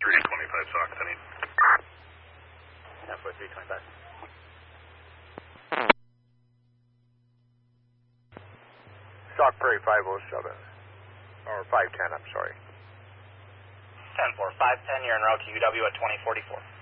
325 Sock, I need. 10-4, 325. Stock Prairie 507. Or 510, I'm sorry. 10-4, 510, you're en route to UW at 2044.